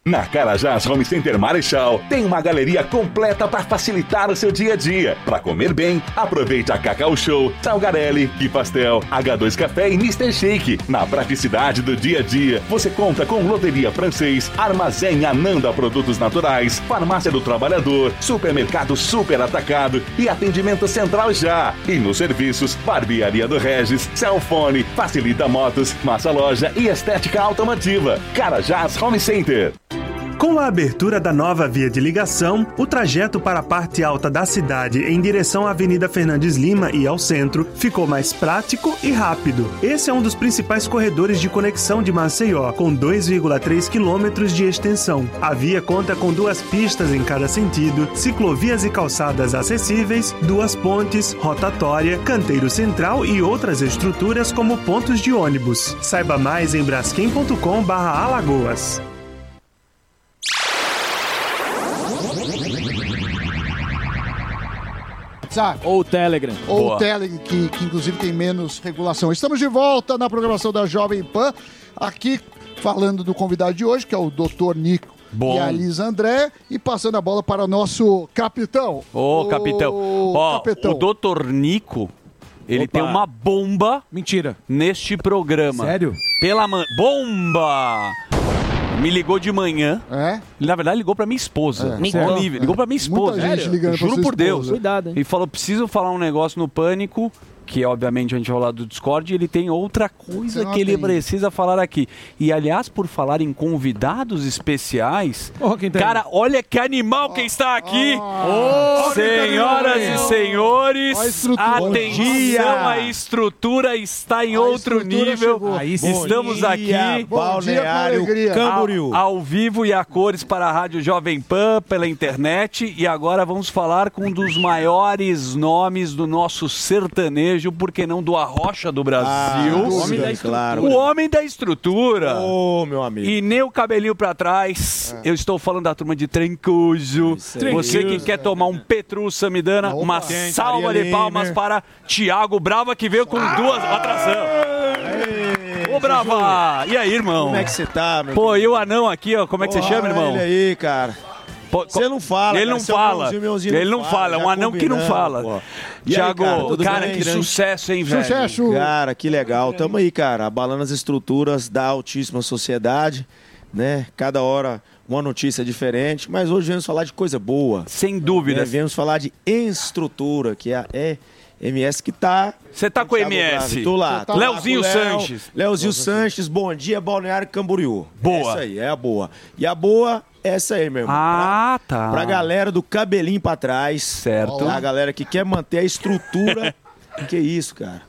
Na Carajás Home Center Marechal tem uma galeria completa para facilitar o seu dia a dia. Para comer bem, aproveite a Cacau Show, Salgarelli, Que Pastel, H2 Café e Mr. Shake. Na praticidade do dia a dia, você conta com Loteria Francês, Armazém Ananda Produtos Naturais, Farmácia do Trabalhador, Supermercado Super Atacado e Atendimento Central Já. E nos serviços, Barbearia do Regis, Cellfone, Facilita Motos, Massa Loja e Estética Automotiva. Carajás Home Center. Com a abertura da nova via de ligação, o trajeto para a parte alta da cidade em direção à Avenida Fernandes Lima e ao centro ficou mais prático e rápido. Esse é um dos principais corredores de conexão de Maceió, com 2,3 quilômetros de extensão. A via conta com 2 pistas em cada sentido, ciclovias e calçadas acessíveis, 2 pontes, rotatória, canteiro central e outras estruturas como pontos de ônibus. Saiba mais em braskem.com/Alagoas. Ou o Telegram. Ou o Telegram, que inclusive tem menos regulação. Estamos de volta na programação da Jovem Pan, aqui falando do convidado de hoje, que é o Dr. Nico e a Lisa André, e passando a bola para o nosso capitão. Capitão. Ó, capitão. o Dr. Nico, ele tem uma bomba. Mentira. Neste programa. Sério? Bomba! Me ligou de manhã. É? Na verdade, ligou pra minha esposa. Ligou pra minha esposa. Muita gente ligando pra Juro sua por Deus. esposa. Cuidado, hein? E falou, preciso falar um negócio no Pânico, que obviamente a gente vai falar do Discord, e ele tem outra coisa que ele precisa falar aqui. E aliás, por falar em convidados especiais, cara, olha que animal quem está aqui. Senhoras e senhores, atenção, a estrutura está em outro nível. Estamos aqui, Balneário Camboriú, ao vivo e a cores para a Rádio Jovem Pan, pela internet. E agora vamos falar com um dos maiores nomes do nosso sertanejo, por que não do Arrocha do Brasil? O homem da estrutura. Claro. O homem da estrutura. Meu amigo. E nem o cabelinho pra trás. Eu estou falando da turma de Trancoso. Você que quer tomar um Petru Samidana, uma salva de palmas para Thiago Brava, que veio com 2 atração. Ô, Brava! E aí, irmão? Como é que você tá, meu Pô, e o anão aqui, ó, como é que você chama, irmão? Ele aí, cara. Você não fala, ele não fala. Ele não fala, é um anão que não fala. Thiago, cara, que sucesso, hein, velho? Sucesso! Cara, que legal. Tamo aí, cara, abalando as estruturas da altíssima sociedade, né? Cada hora uma notícia diferente, mas hoje viemos falar de coisa boa. Sem dúvida. Viemos falar de estrutura, que é a MS que tá... Você tá com o MS? Tô lá. Leozinho Sanches. Leozinho Sanches, bom dia, Balneário Camboriú. Boa. Essa aí, é a boa. E a boa... Essa aí, meu irmão. Tá. Pra galera do cabelinho pra trás. Certo. A galera que quer manter a estrutura. Que isso, cara?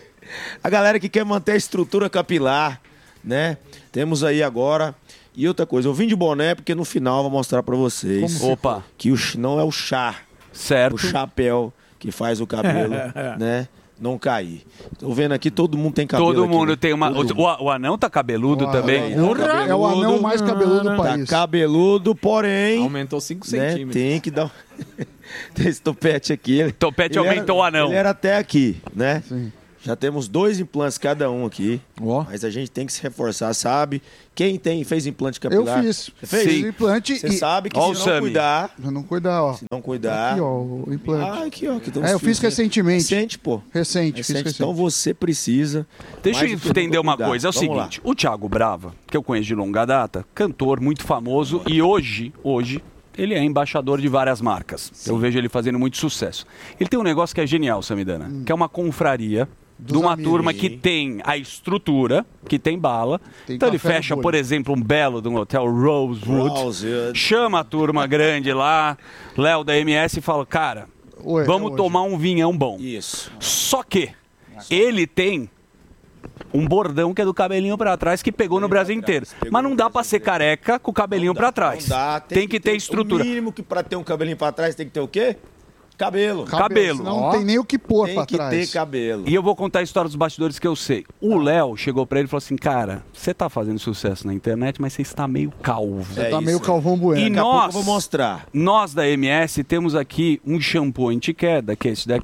A galera que quer manter a estrutura capilar, né? Temos aí agora. E outra coisa, eu vim de boné porque no final eu vou mostrar pra vocês. Opa. Que não é o chá. Certo. O chapéu que faz o cabelo, né? Não cair. Tô vendo aqui, todo mundo tem cabelo. Todo mundo aqui, tem uma. O anão tá cabeludo também. É o anão mais cabeludo do país. Tá cabeludo, porém. Aumentou 5 né, centímetros. tem que dar. Tem esse topete aqui. Topete aumentou o anão. Ele era até aqui, né? Sim. Já temos 2 implantes cada um aqui. Mas a gente tem que se reforçar, sabe? Quem fez implante capilar? Eu fiz. Você fez? Fiz implante. Você sabe que se não cuidar... Se não cuidar, ó. Se não cuidar... Aqui, ó, o implante. Aqui, ó. Que eu fiz recentemente. Recente, pô. Recente. Então você precisa... Deixa eu entender uma coisa. É o seguinte. O Thiago Brava, que eu conheço de longa data, cantor muito famoso, e hoje... Ele é embaixador de várias marcas. Sim. Eu vejo ele fazendo muito sucesso. Ele tem um negócio que é genial, Samidana, que é uma confraria de uma turma que tem a estrutura, que tem bala. Então ele fecha, por exemplo, um belo de um hotel Rosewood, chama a turma grande lá, Léo da MS, e fala, cara, vamos tomar um vinhão bom. Isso. Só que ele tem um bordão que é do cabelinho pra trás, que pegou no Brasil inteiro. Mas não dá pra ser careca com o cabelinho pra trás. Não dá. Tem que ter estrutura. O mínimo que pra ter um cabelinho pra trás tem que ter o quê? Cabelo. Não tem nem o que pôr pra trás. Tem que ter cabelo. E eu vou contar a história dos bastidores que eu sei. O Léo chegou pra ele e falou assim, cara, você tá fazendo sucesso na internet, mas você está meio calvo. Você tá meio calvão bueno. E Daqui a pouco eu vou mostrar. Nós da MS temos aqui um shampoo anti-queda, que é esse daqui,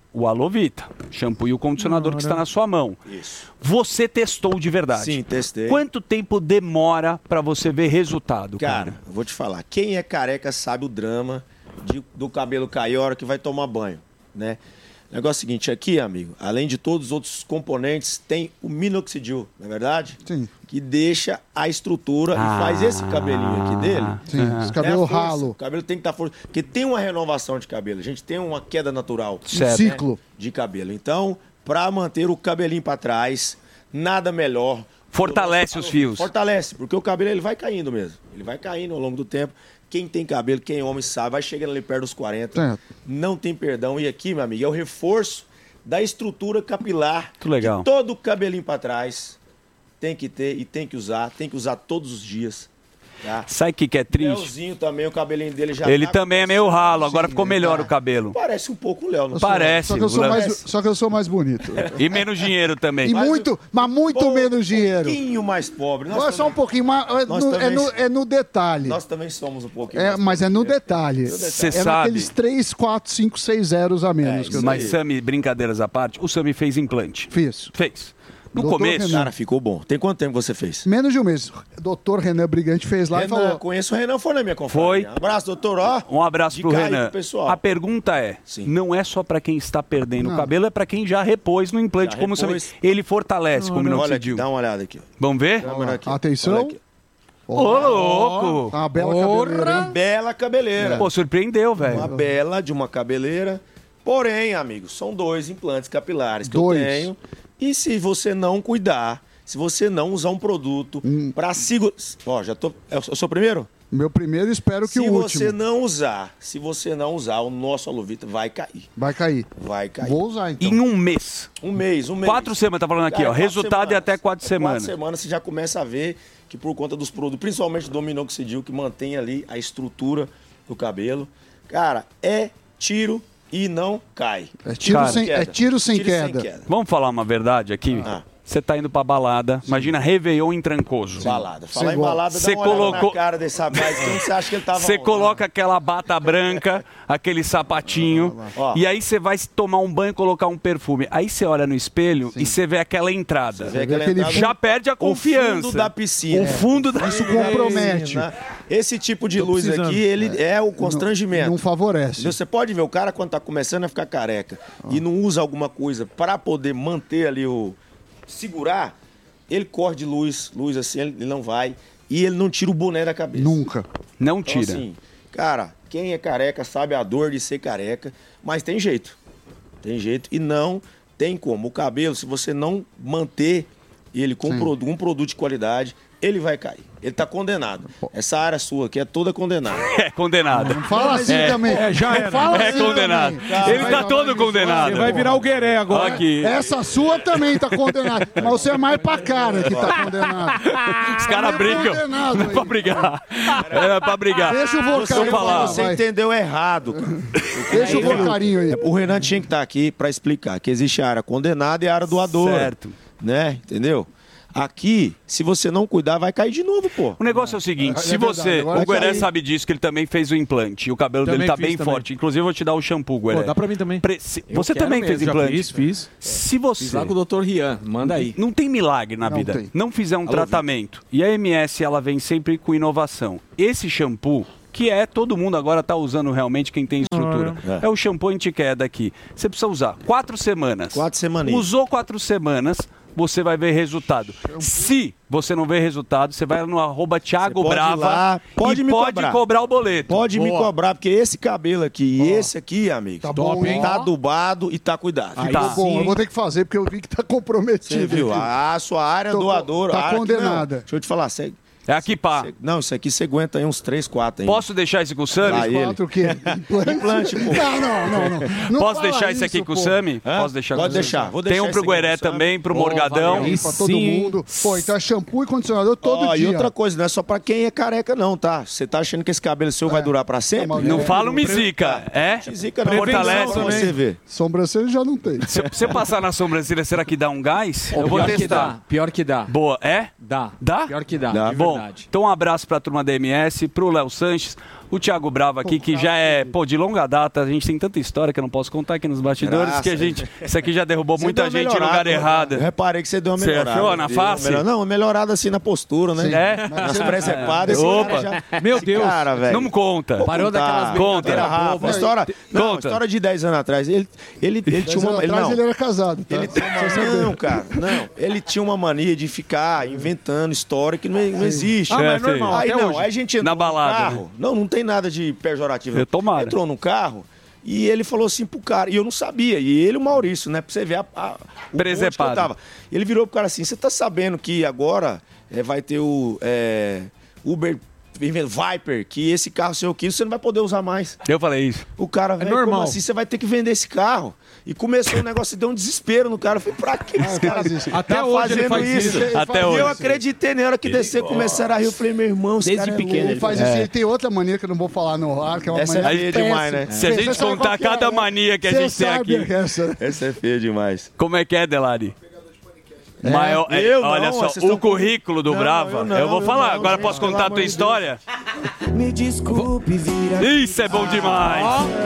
o Alovita, shampoo e o condicionador que está na sua mão. Isso. Você testou de verdade? Sim, testei. Quanto tempo demora para você ver resultado, Cara, eu vou te falar. Quem é careca sabe o drama do cabelo cair a hora que vai tomar banho, né? O negócio é o seguinte, aqui, amigo, além de todos os outros componentes, tem o minoxidil, não é verdade? Sim. Que deixa a estrutura e faz esse cabelinho aqui dele. Sim, esse cabelo ralo. O cabelo tem que estar forte. Porque tem uma renovação de cabelo. A gente tem uma queda natural. Certo. Ciclo. De cabelo. Então, para manter o cabelinho para trás, nada melhor. Fortalece os fios. Fortalece, porque o cabelo ele vai caindo mesmo. Ele vai caindo ao longo do tempo. Quem tem cabelo, quem é homem sabe, vai chegando ali perto dos 40. Não tem perdão. E aqui, meu amigo, é o reforço da estrutura capilar. Muito legal. Que todo o cabelinho para trás tem que ter e tem que usar todos os dias. Tá? Sabe o que é triste? Leozinho também, o cabelinho dele já Ele também é meio ralo, agora ficou melhor o cabelo. Parece um pouco o Léo, não Parece. Só que eu sou mais bonito. E menos dinheiro também. E muito menos dinheiro. Um pouquinho mais pobre. Não é só um pouquinho, mas é no detalhe. Nós também somos um pouquinho mas é no detalhe. Você sabe. naqueles 3, 4, 5, 6 zeros a menos. Que eu mas Sami, brincadeiras à parte, o Sami fez implante. Fiz. Fez. No Doutor começo... Renan. Cara, ficou bom. Tem quanto tempo você fez? Menos de um mês. Doutor Renan Brigante fez lá e falou... Conheço o Renan, foi na minha conferência. Foi. Um abraço, doutor. Ó, um abraço pro Renan. Pro pessoal. A pergunta é, não é só para quem está perdendo o cabelo, é para quem já repôs no implante, como você ele fortalece como minoxidil. Dá uma olhada aqui. Vamos ver? Atenção. Ô, louco! Uma bela cabeleira. Uma bela cabeleira. Pô, surpreendeu, velho. Uma bela de uma cabeleira. Porém, amigo, são 2 implantes capilares que eu tenho. E se você não cuidar, se você não usar um produto para segurar... Ó, já tô... É o seu primeiro? Meu primeiro, espero que o último. Se você não usar, o nosso Alovita vai cair. Vai cair. Vou usar, então. Em um mês. Um mês. 4 semanas, tá falando aqui, ó. Resultado é até 4 semanas. 4 semanas você já começa a ver que por conta dos produtos, principalmente do minoxidil, que mantém ali a estrutura do cabelo, cara, é tiro e não cai. É tiro sem queda. Vamos falar uma verdade aqui? Você tá indo pra balada, imagina Réveillon em Trancoso. Balada. Falar em balada, dá uma olhada na cara desse rapaz. Quem você acha que ele tava... Você coloca aquela bata branca, aquele sapatinho, e aí você vai tomar um banho e colocar um perfume. Aí você olha no espelho e você vê aquela entrada. Já perde a confiança. O fundo da piscina. O fundo da... Isso compromete. Esse tipo de luz aqui, ele é o constrangimento. Não favorece. Você pode ver, o cara quando tá começando a ficar careca e não usa alguma coisa para poder manter ali segurar, ele corre de luz assim, ele não vai. E ele não tira o boné da cabeça. Nunca. Não tira. Então, assim, cara, quem é careca sabe a dor de ser careca, mas tem jeito. Tem jeito e não tem como. O cabelo, se você não manter ele com um produto de qualidade, ele vai cair. Ele tá condenado. Essa área sua aqui é toda condenada. É condenado. Não fala assim também. Já era. É condenado. Ele tá todo condenado. Ele vai virar o Gueré agora. Aqui. Essa sua também tá condenada. Mas você é mais pra cara que tá condenado. Os caras brincam. Não é pra brigar. É pra brigar. Deixa o vocarinho falar. Você entendeu errado, cara. Deixa o vocarinho aí. O Renan tinha que estar aqui para explicar que existe a área condenada e a área doadora. Certo. Né? Entendeu? Aqui, se você não cuidar, vai cair de novo, pô. O negócio é o seguinte, se você... O Gueré sabe disso, que ele também fez o implante. E o cabelo dele tá bem forte. Inclusive, eu vou te dar o shampoo, Gueré. Pô, dá pra mim também. Você também fez implante? Fiz. Se você... Fiz lá com o Dr. Rian, manda aí. Não tem milagre na vida. Não fizer um tratamento. E a MS, ela vem sempre com inovação. Esse shampoo... que todo mundo agora tá usando realmente, quem tem estrutura. É o shampoo anti-queda aqui. Você precisa usar 4 semanas. 4 semanas. Usou 4 semanas, você vai ver resultado. Se você não vê resultado, você vai no @Thiago Brava pode me cobrar o boleto. Pode me cobrar, porque esse cabelo aqui e esse aqui, amigo, tá adubado e tá cuidado. Aí tá bom, eu vou ter que fazer, porque eu vi que tá comprometido. Você viu? A sua área doadora... Tá condenada. Deixa eu te falar, É aqui, pá. Não, isso aqui você aguenta aí uns 3, 4 ainda. Posso deixar esse com o Sami? 3, 4 o quê? Implante, pô. Não posso deixar esse aqui com o Sami? Posso deixar com o Sami? Pode deixar. Vou deixar. Tem um pro Gueré também, pro Morgadão. Pra todo mundo. Pô, então é shampoo e condicionador todo dia. E outra coisa, não é só pra quem é careca não, tá? Você tá achando que esse cabelo seu vai durar pra sempre? Não fala uma zica. Zica não. Fortalece pra você ver. Sobrancelha já não tem. Se você passar na sobrancelha, será que dá um gás? Eu vou testar. Pior que dá. Boa. É? Dá. Dá? Pior que dá, de Bom, verdade. então um abraço pra turma da MS, pro Léo Sanches. O Thiago Brava aqui, que já é, de longa data, a gente tem tanta história que eu não posso contar aqui nos bastidores, que a gente, isso aqui já derrubou muita gente em lugar errado. Eu reparei que você deu uma melhorada. Você achou na face? Não, uma melhorada assim na postura, né? É? Nas presepadas. Opa. Meu Deus. Cara, velho. Não me conta. Parou daquelas Conta. Rafa, história de 10 anos atrás. Ele tinha uma... ele era casado. Tá? Não, cara. Não. Ele tinha uma mania de ficar inventando história que não existe. Mas é normal. Aí não, aí a gente entrou na balada, no carro. né? Não tem nada de pejorativo. Tomara. Entrou no carro e ele falou assim pro cara, e eu não sabia, e ele, o Maurício, né? Pra você ver o ponto que eu tava. Ele virou pro cara assim, você tá sabendo que agora vai ter o Uber Viper, que esse carro seu aqui você não vai poder usar mais. Eu falei isso. O cara, velho, normal. como assim? Você vai ter que vender esse carro. E começou o negócio, deu um desespero no cara. Eu falei, pra que esse cara Até hoje ele faz isso. Até E hoje. eu acreditei na hora que descer, começaram a rir. Eu falei, meu irmão, esse Desde cara pequeno Ele faz isso. Ele tem outra mania que eu não vou falar no ar, que é uma Essa mania é feia demais, né? Se a gente contar cada mania que a gente tem aqui. Essa é feia demais. Como é que é, Delari? Olha só, o currículo do Brava. Eu vou falar, agora posso contar a tua história? Me desculpe, vira. Isso é bom demais.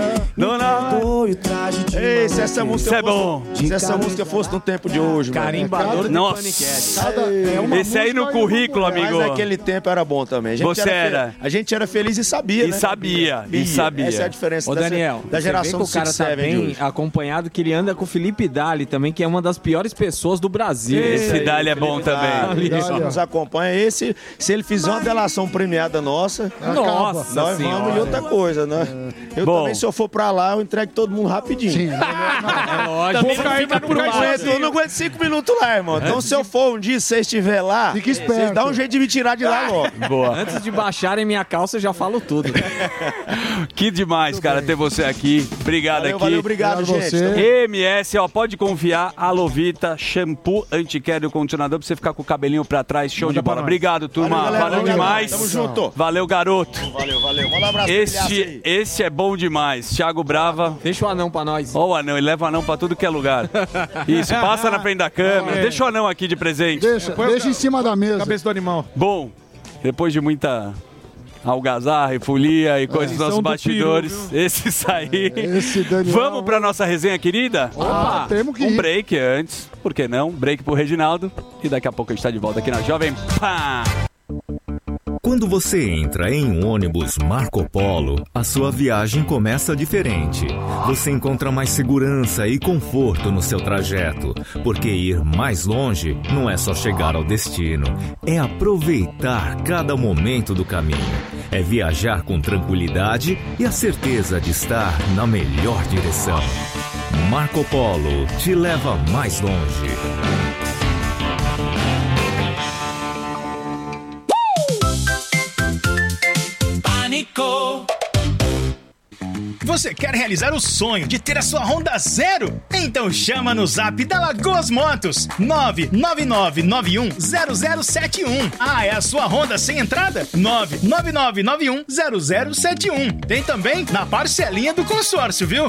Ei, se essa música é bom. Se essa música fosse no tempo de hoje, Carimbador de Nossa. paniquete. Esse aí no currículo, amigo. Mas naquele tempo era bom também. A gente era feliz e sabia, né? E sabia. Essa é a diferença Ô, Daniel, da geração do você vê que o cara tá bem acompanhado, que ele anda com o Felipe Dali também, que é uma das piores pessoas do Brasil. Esse Dali é bom também. Isso, nos acompanha. Se ele fizer uma delação premiada nossa, Nossa nós vamos e outra coisa, né? Eu também, se eu for pra lá, eu entrego todo mundo rapidinho. Sim, É lógico. Eu não aguento 5 minutos lá, irmão. Então, se eu for um dia, se você estiver lá, fica esperto. vocês dão um jeito de me tirar de lá logo. Boa. Antes de baixarem minha calça, eu já falo tudo. Que demais, cara, ter você aqui. Obrigado aqui. Valeu, obrigado, gente. você. MS, pode confiar, Alovita, shampoo antiquéreo condicionador pra você ficar com o cabelinho pra trás. Show de bola. Obrigado, turma. Valeu demais. Tamo junto. Valeu, garoto. Valeu. Manda um abraço pro Elias aí. Esse é bom demais. Thiago Brava. Deixa o anão pra nós. Ó o anão, ele leva o anão pra tudo que é lugar. Isso, passa na frente da câmera. Deixa o anão aqui de presente. Deixa em cima da mesa. Cabeça do animal. Bom, depois de muita algazarra e folia e coisas dos nossos bastidores, esse sair. Esse Daniel. Vamos pra nossa resenha querida? Opa, temos que ir. Um break antes, por que não? Break pro Reginaldo e daqui a pouco a gente tá de volta aqui na Jovem Pan. Quando você entra em um ônibus Marco Polo, a sua viagem começa diferente. Você encontra mais segurança e conforto no seu trajeto, porque ir mais longe não é só chegar ao destino, é aproveitar cada momento do caminho. É viajar com tranquilidade e a certeza de estar na melhor direção. Marco Polo te leva mais longe. Você quer realizar o sonho de ter a sua Honda Zero? Então chama no zap da Lagoas Motos 999910071. Ah, é a sua Honda sem entrada? 999910071. Tem também na parcelinha do consórcio, viu?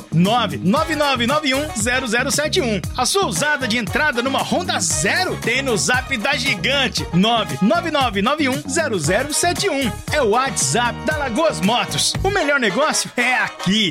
999910071. A sua usada de entrada numa Honda Zero tem no zap da Gigante 999910071. É o WhatsApp da Lagoas Motos. O melhor negócio é aqui.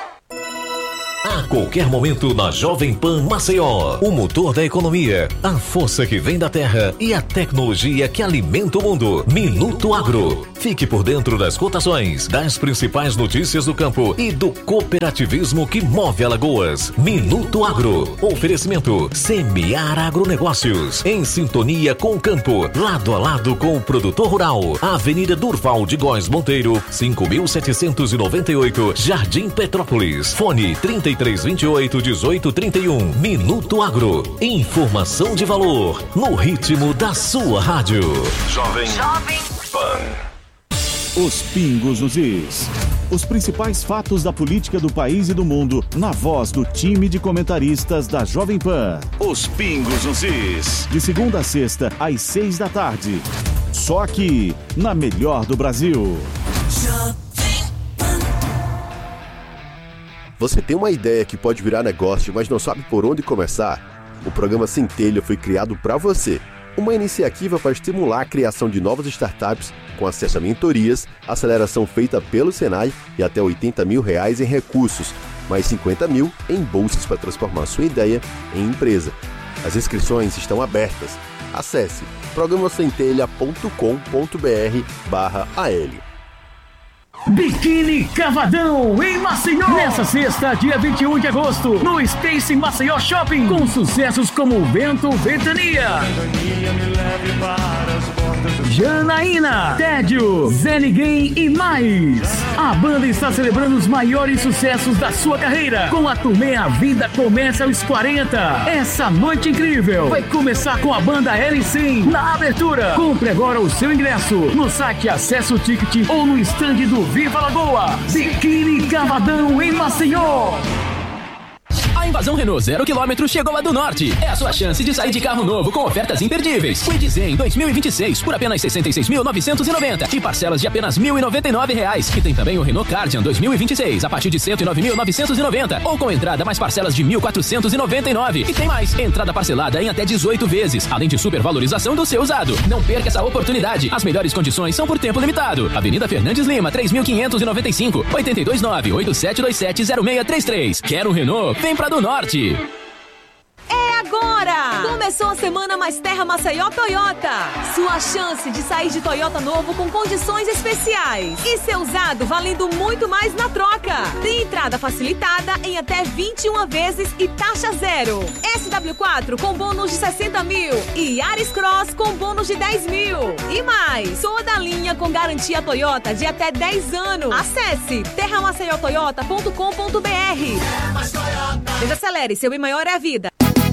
A qualquer momento na Jovem Pan Maceió, o motor da economia, a força que vem da terra e a tecnologia que alimenta o mundo. Minuto Agro. Fique por dentro das cotações, das principais notícias do campo e do cooperativismo que move Alagoas. Minuto Agro. Oferecimento Semear Agronegócios. Em sintonia com o campo, lado a lado com o produtor rural. Avenida Durval de Góes Monteiro, 5.798, Jardim Petrópolis. Fone 3328-1831. Minuto Agro. Informação de valor no ritmo da sua rádio. Jovem Pan. Os pingos nos is. Os principais fatos da política do país e do mundo na voz do time de comentaristas da Jovem Pan. Os pingos nos is. De segunda a sexta, às 6 da tarde. Só aqui, na melhor do Brasil. Você tem uma ideia que pode virar negócio, mas não sabe por onde começar? O programa Centelha foi criado para você. uma iniciativa para estimular a criação de novas startups com acesso a mentorias, aceleração feita pelo Senai e até R$80 mil em recursos, mais 50 mil em bolsas para transformar sua ideia em empresa. As inscrições estão abertas. Acesse programacentelha.com.br/AL. Biquíni Cavadão em Maceió. Nessa sexta, dia 21 de agosto, no Space Maceió Shopping, com sucessos como Vento Ventania, Janaína, Tédio, Zé Ninguém e mais. A banda está celebrando os maiores sucessos da sua carreira com a turnê A Vida Começa aos 40. Essa noite incrível vai começar com a banda L100 na abertura. Compre agora o seu ingresso no site Acesso Ticket ou no stand do Viva Lagoa. Biquíni Cavadão em Maceió. A invasão Renault 0 km chegou a do Norte. É a sua chance de sair de carro novo com ofertas imperdíveis. Quid Zen 2026 por apenas R$ 66.990 e parcelas de apenas R$ 1.099. E tem também o Renault Kardian 2026 a partir de R$ 109.990 ou com entrada mais parcelas de R$ 1.499. E tem mais, entrada parcelada em até 18 vezes, além de supervalorização do seu usado. Não perca essa oportunidade. As melhores condições são por tempo limitado. Avenida Fernandes Lima, 3.595, 829-8727-0633. Quer um Renault? Vem pra do Norte. É agora! Começou a semana Mais Terra Maceió Toyota. Sua chance de sair de Toyota novo com condições especiais. E seu usado valendo muito mais na troca. Tem entrada facilitada em até 21 vezes e taxa zero. SW4 com bônus de 60 mil e Yaris Cross com bônus de 10 mil. E mais, toda a linha com garantia Toyota de até 10 anos. Acesse terramaceiotoyota.com.br. Desacelere, seu bem maior é a vida.